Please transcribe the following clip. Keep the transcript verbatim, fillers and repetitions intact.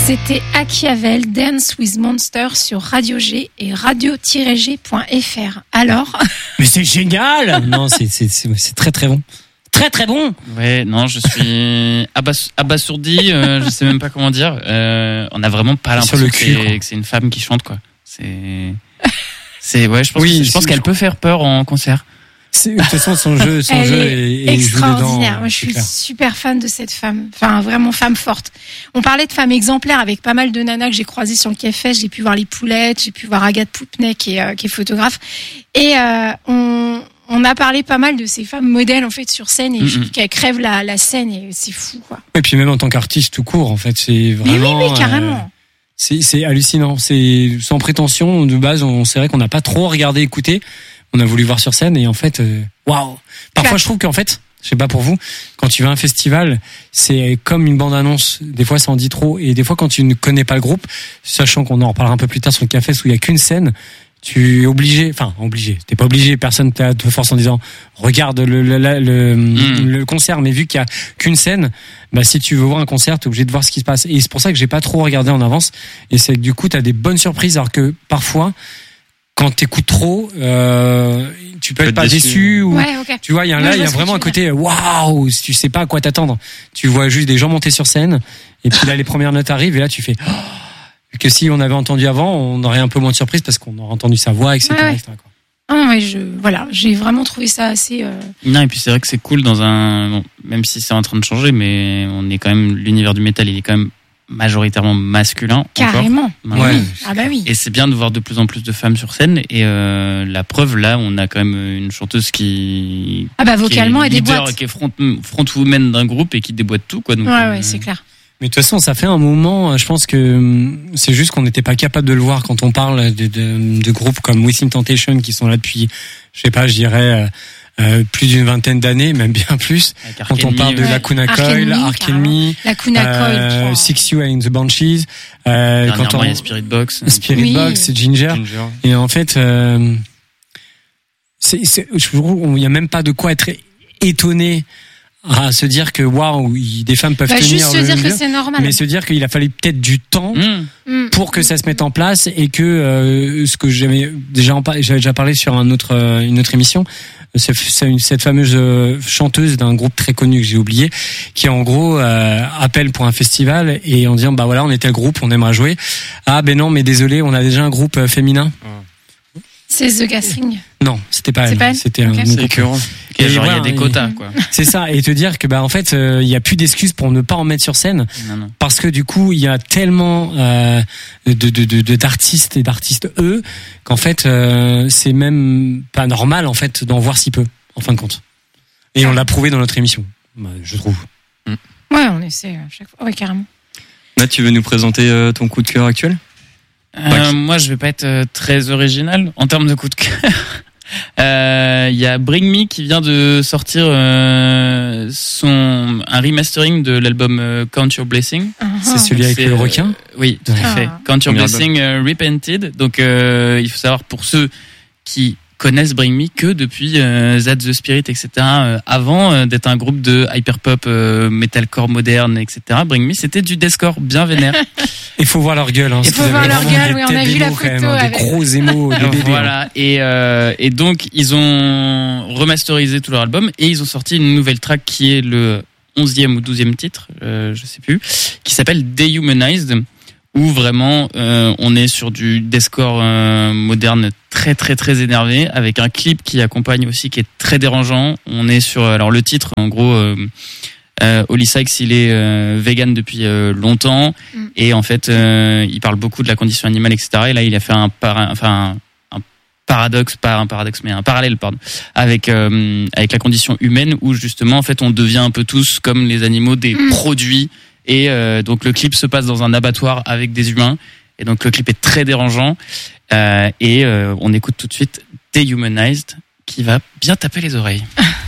C'était Achiavel, Dance with Monster sur Radio G et radio tiret g point f r. Alors? Mais c'est génial! Non, c'est, c'est, c'est, c'est très très bon. Très très bon! Ouais, non, je suis abass- abasourdi, euh, je sais même pas comment dire. Euh, on a vraiment pas l'impression le que, cul, c'est, que c'est une femme qui chante, quoi. C'est, c'est, ouais, je pense, Oui, que, je pense c'est- qu'elle peut faire peur en concert. C'est, de toute façon, son jeu, son Elle jeu est est, est joue extraordinaire. dedans. Moi, je c'est suis clair. super fan de cette femme. Enfin, vraiment femme forte. On parlait de femmes exemplaires avec pas mal de nanas que j'ai croisées sur le café. J'ai pu voir les Poulettes, j'ai pu voir Agathe Poupney qui est, euh, qui est photographe. Et euh, on, on a parlé pas mal de ces femmes modèles en fait sur scène et Mm-hmm. je trouve qu'elles crèvent la, la scène et c'est fou quoi. Et puis même en tant qu'artiste tout court, en fait, c'est Mais oui, vraiment. oui, carrément. euh, c'est, c'est hallucinant. C'est sans prétention. De base, on c'est vrai qu'on n'a pas trop regardé, écouté. On a voulu voir sur scène et en fait, euh, waouh. Parfois, Clac. je trouve qu'en fait, je sais pas pour vous, quand tu vas à un festival, c'est comme une bande-annonce. Des fois, ça en dit trop. Et des fois, quand tu ne connais pas le groupe, sachant qu'on en reparlera un peu plus tard sur le café, où il y a qu'une scène, tu es obligé, enfin obligé, t'es pas obligé, personne t'a- te force en disant regarde le le, le, le, Mm. le concert, mais vu qu'il y a qu'une scène, bah si tu veux voir un concert, t'es obligé de voir ce qui se passe. Et c'est pour ça que j'ai pas trop regardé en avance. Et c'est que du coup, t'as des bonnes surprises, alors que parfois, quand t'écoutes trop, euh, tu peux être pas déçu, déçu. ou Ouais, ok. tu vois, il y a Ouais, là, je il y a vois ce que vraiment un tu veux côté waouh, tu sais pas à quoi t'attendre. Tu vois juste des gens monter sur scène, et puis là les premières notes arrivent, et là tu fais oh, que si on avait entendu avant, on aurait un peu moins de surprise parce qu'on aurait entendu sa voix, et cetera, Ouais, ouais. et cetera, quoi. Ah non, mais je, voilà, j'ai vraiment trouvé ça assez. Euh... Non, et puis c'est vrai que c'est cool dans un, bon, même si c'est en train de changer, mais on est quand même, l'univers du métal, il est quand même majoritairement masculin. encore. Carrément. Maintenant. Ouais. Ah bah oui. Et c'est bien de voir de plus en plus de femmes sur scène. Et euh, la preuve, là, on a quand même une chanteuse qui, Ah bah vocalement qui et est des leader, boîtes. qui est front, frontwoman d'un groupe et qui déboîte tout, quoi. Donc, Ouais, euh, ouais, c'est clair. Mais de toute façon, ça fait un moment, je pense que hum, c'est juste qu'on n'était pas capable de le voir quand on parle de, de, de groupes comme Within Temptation qui sont là depuis, je sais pas, je dirais euh, euh, plus d'une vingtaine d'années, même bien plus. avec Quand on Arcane parle de Knee, ouais. Lacuna Ark Coil, Enemy, Ark Enemy, La Kuna Coil. euh, oh. Six You and the Banshees, euh, dernièrement, quand on il y a Spirit Box. Spirit Oui. Box, Ginger. Ginger. Et en fait, euh, c'est, c'est, je trouve qu'il n'y a même pas de quoi être étonné à se dire que waouh, il- des femmes peuvent Bah, tenir juste se le dire que mur, c'est normal. mais se dire qu'il a fallu peut-être du temps Mmh. Mm. pour que ça se mette en place et que euh, ce que j'avais déjà en par- j'avais déjà parlé sur un autre euh, une autre émission, c'est, c'est une, cette fameuse euh, chanteuse d'un groupe très connu que j'ai oublié, qui en gros euh, appelle pour un festival et en disant bah voilà on est tel groupe, on aimerait jouer. Ah ben non mais désolé, on a déjà un groupe euh, féminin. C'est The Gathering. Non, c'était pas C'est elle. pas elle C'était un Ok. autre C'est groupe. écœurant. Et Et genre, il y a voilà, des et- quotas, quoi. C'est ça, et te dire que bah en fait euh, il y a plus d'excuses pour ne pas en mettre sur scène Non, non. parce que du coup il y a tellement euh, de, de, de, de- d'artistes et d'artistes eux qu'en fait euh, c'est même pas normal en fait d'en voir si peu en fin de compte. Et on l'a prouvé dans notre émission, bah, je trouve. Ouais, on essaie à chaque fois. Ouais, carrément. Là, tu veux nous présenter euh, ton coup de cœur actuel? Euh, moi, je vais pas être euh, très original en termes de coup de cœur. Euh, Il y a Bring Me qui vient de sortir euh, son un remastering de l'album euh, Count Your Blessing. Ah, C'est celui avec C'est, le euh, requin. Oui, tout à Ah. fait. Count Your Premier Blessing euh, Repented. Donc, euh, il faut savoir pour ceux qui connaissent Bring Me que depuis euh, That the Spirit, et cetera. Euh, avant euh, d'être un groupe de hyperpop, euh, metalcore moderne, et cetera. Bring Me, c'était du deathcore bien vénère. Il faut voir leur gueule. Hein, Il parce faut qu'ils voir avaient leur vraiment gueule, des oui, on têtes a vu la d'émo, quand même, photo hein, avec- des gros émos de bébés. hein. Voilà. Et, euh, et donc, ils ont remasterisé tout leur album et ils ont sorti une nouvelle track qui est le onzième ou douzième titre, euh, je sais plus, qui s'appelle Dehumanized, où vraiment euh, on est sur du deathcore euh, moderne très très très énervé, avec un clip qui accompagne aussi, qui est très dérangeant. On est sur, alors le titre, en gros... Euh, Euh, Holly Sykes, il est euh, vegan depuis euh, longtemps Mm. et en fait, euh, il parle beaucoup de la condition animale, et cetera. Et là, il a fait un, para, enfin, un, un paradoxe, pas un paradoxe, mais un parallèle, pardon, avec euh, avec la condition humaine, où justement, en fait, on devient un peu tous comme les animaux, des Mm. produits. Et euh, donc, le clip se passe dans un abattoir avec des humains. Et donc, le clip est très dérangeant. Euh, et euh, on écoute tout de suite Dehumanized, qui va bien taper les oreilles.